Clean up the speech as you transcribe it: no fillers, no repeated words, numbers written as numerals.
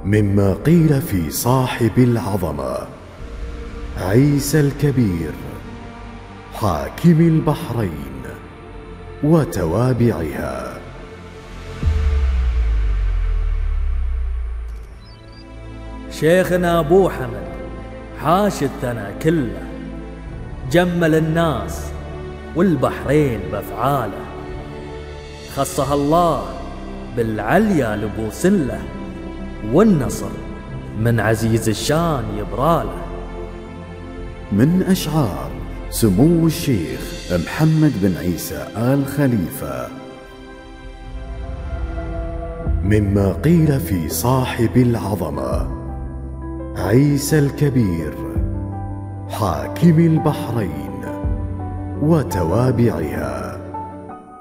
مما قيل في صاحب العظمة عيسى الكبير حاكم البحرين وتوابعها. شيخنا أبو حمد حاش الثنا كله، جمل الناس والبحرين بأفعاله، خصها الله بالعليا لبو سله، والنصر من عزيز الشان يبراله. من أشعار سمو الشيخ محمد بن عيسى آل خليفة. مما قيل في صاحب العظمة عيسى الكبير حاكم البحرين وتوابعها.